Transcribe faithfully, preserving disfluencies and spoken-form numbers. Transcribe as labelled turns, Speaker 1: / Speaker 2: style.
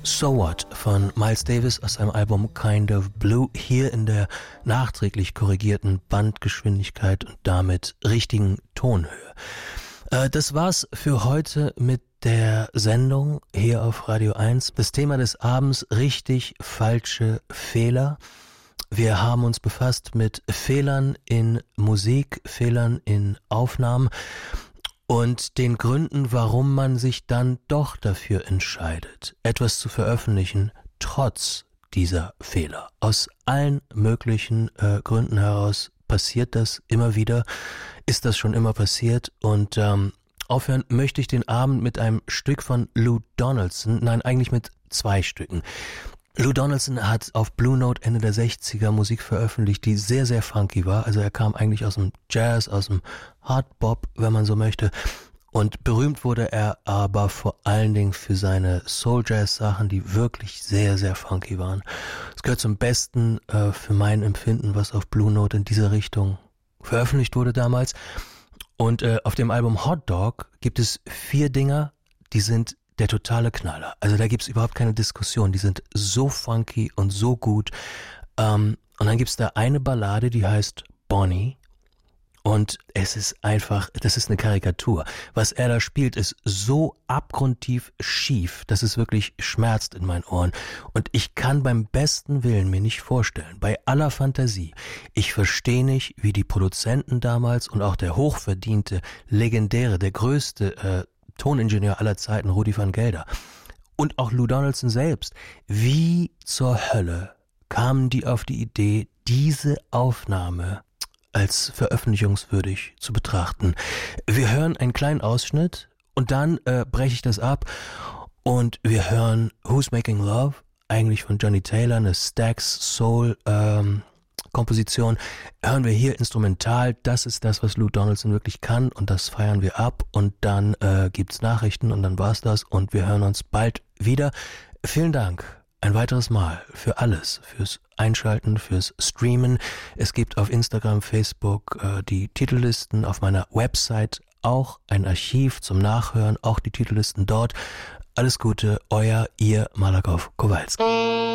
Speaker 1: So What von Miles Davis aus seinem Album Kind of Blue, hier in der nachträglich korrigierten Bandgeschwindigkeit und damit richtigen Tonhöhe. Äh, das war's für heute mit der Sendung hier auf Radio eins. Das Thema des Abends: richtig, falsche Fehler. Wir haben uns befasst mit Fehlern in Musik, Fehlern in Aufnahmen und den Gründen, warum man sich dann doch dafür entscheidet, etwas zu veröffentlichen, trotz dieser Fehler. Aus allen möglichen äh, Gründen heraus passiert das immer wieder, ist das schon immer passiert. Und ähm, aufhören möchte ich den Abend mit einem Stück von Lou Donaldson, nein, eigentlich mit zwei Stücken. Lou Donaldson hat auf Blue Note Ende der sechziger Musik veröffentlicht, die sehr, sehr funky war. Also er kam eigentlich aus dem Jazz, aus dem Hardbop, wenn man so möchte. Und berühmt wurde er aber vor allen Dingen für seine Soul-Jazz-Sachen, die wirklich sehr, sehr funky waren. Es gehört zum Besten äh, für mein Empfinden, was auf Blue Note in dieser Richtung veröffentlicht wurde damals. Und äh, auf dem Album Hot Dog gibt es vier Dinger, die sind der totale Knaller. Also da gibt's überhaupt keine Diskussion. Die sind so funky und so gut. Ähm, und dann gibt's da eine Ballade, die heißt Bonnie. Und es ist einfach, das ist eine Karikatur. Was er da spielt, ist so abgrundtief schief, dass es wirklich schmerzt in meinen Ohren. Und ich kann beim besten Willen mir nicht vorstellen, bei aller Fantasie, ich verstehe nicht, wie die Produzenten damals und auch der hochverdiente, legendäre, der größte äh, Toningenieur aller Zeiten, Rudi van Gelder, und auch Lou Donaldson selbst, wie zur Hölle kamen die auf die Idee, diese Aufnahme als veröffentlichungswürdig zu betrachten. Wir hören einen kleinen Ausschnitt und dann äh, breche ich das ab und wir hören Who's Making Love, eigentlich von Johnny Taylor, eine Stax Soul ähm, Komposition, hören wir hier instrumental. Das ist das, was Lou Donaldson wirklich kann, und das feiern wir ab. Und dann äh, gibt's Nachrichten und dann war's das und wir hören uns bald wieder. Vielen Dank ein weiteres Mal für alles, fürs Einschalten, fürs Streamen. Es gibt auf Instagram, Facebook äh, die Titellisten, auf meiner Website auch ein Archiv zum Nachhören, auch die Titellisten dort. Alles Gute, euer, ihr Malakoff Kowalski.